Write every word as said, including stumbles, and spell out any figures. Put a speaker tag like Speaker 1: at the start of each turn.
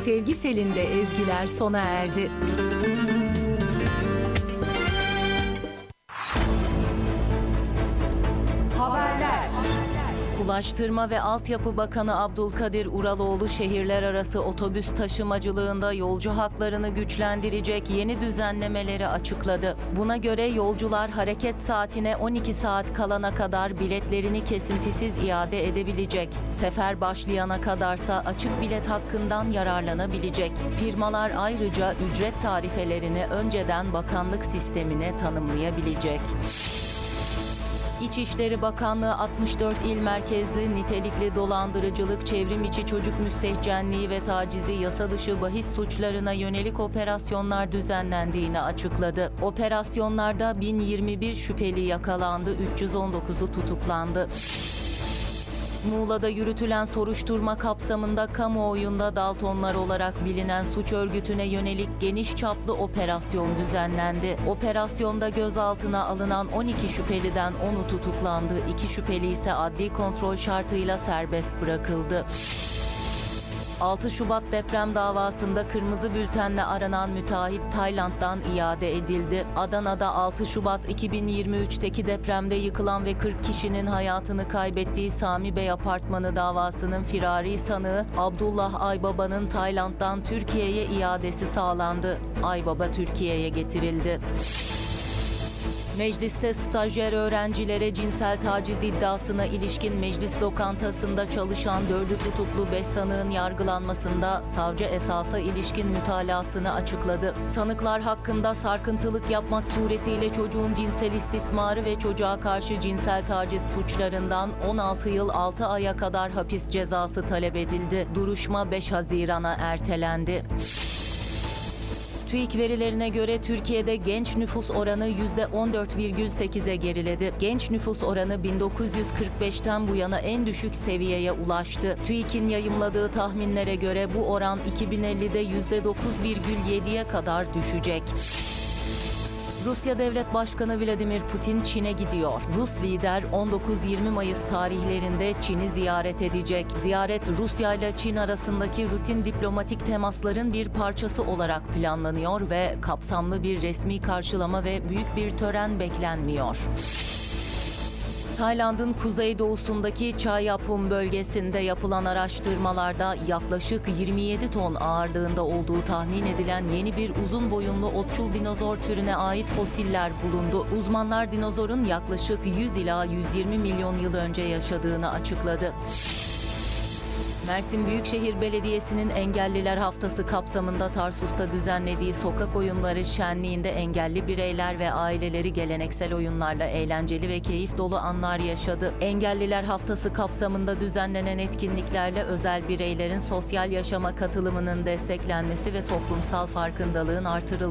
Speaker 1: Sevgi selinde ezgiler sona erdi.
Speaker 2: Haberler.
Speaker 1: Ulaştırma ve Altyapı Bakanı Abdülkadir Uraloğlu şehirler arası otobüs taşımacılığında yolcu haklarını güçlendirecek yeni düzenlemeleri açıkladı. Buna göre yolcular hareket saatine on iki saat kalana kadar biletlerini kesintisiz iade edebilecek. Sefer başlayana kadarsa açık bilet hakkından yararlanabilecek. Firmalar ayrıca ücret tarifelerini önceden bakanlık sistemine tanımlayabilecek. İçişleri Bakanlığı altmış dört il merkezli nitelikli dolandırıcılık, çevrimiçi çocuk müstehcenliği ve tacizi yasa dışı bahis suçlarına yönelik operasyonlar düzenlendiğini açıkladı. Operasyonlarda bin yirmi bir şüpheli yakalandı, üç yüz on dokuzu tutuklandı. Muğla'da yürütülen soruşturma kapsamında kamuoyunda Daltonlar olarak bilinen suç örgütüne yönelik geniş çaplı operasyon düzenlendi. Operasyonda gözaltına alınan on iki şüpheliden onu tutuklandı, iki şüpheli ise adli kontrol şartıyla serbest bırakıldı. altı Şubat deprem davasında kırmızı bültenle aranan müteahhit Tayland'dan iade edildi. Adana'da altı Şubat iki bin yirmi üç'teki depremde yıkılan ve kırk kişinin hayatını kaybettiği Sami Bey Apartmanı davasının firari sanığı Abdullah Aybaba'nın Tayland'dan Türkiye'ye iadesi sağlandı. Aybaba Türkiye'ye getirildi. Mecliste stajyer öğrencilere cinsel taciz iddiasına ilişkin meclis lokantasında çalışan dördü tutuklu beş sanığın yargılanmasında savcı esasa ilişkin mütalasını açıkladı. Sanıklar hakkında sarkıntılık yapmak suretiyle çocuğun cinsel istismarı ve çocuğa karşı cinsel taciz suçlarından on altı yıl altı aya kadar hapis cezası talep edildi. Duruşma beş Haziran'a ertelendi. TÜİK verilerine göre Türkiye'de genç nüfus oranı yüzde on dört virgül sekiz'e geriledi. Genç nüfus oranı bin dokuz yüz kırk beş'ten bu yana en düşük seviyeye ulaştı. TÜİK'in yayımladığı tahminlere göre bu oran iki bin elli'de yüzde dokuz virgül yedi'ye kadar düşecek. Rusya Devlet Başkanı Vladimir Putin Çin'e gidiyor. Rus lider on dokuz yirmi Mayıs tarihlerinde Çin'i ziyaret edecek. Ziyaret Rusya ile Çin arasındaki rutin diplomatik temasların bir parçası olarak planlanıyor ve kapsamlı bir resmi karşılama ve büyük bir tören beklenmiyor. Tayland'ın kuzeydoğusundaki Chayapum bölgesinde yapılan araştırmalarda yaklaşık yirmi yedi ton ağırlığında olduğu tahmin edilen yeni bir uzun boyunlu otçul dinozor türüne ait fosiller bulundu. Uzmanlar dinozorun yaklaşık yüz ila yüz yirmi milyon yıl önce yaşadığını açıkladı. Mersin Büyükşehir Belediyesi'nin Engelliler Haftası kapsamında Tarsus'ta düzenlediği sokak oyunları şenliğinde engelli bireyler ve aileleri geleneksel oyunlarla eğlenceli ve keyif dolu anlar yaşadı. Engelliler Haftası kapsamında düzenlenen etkinliklerle özel bireylerin sosyal yaşama katılımının desteklenmesi ve toplumsal farkındalığın artırılması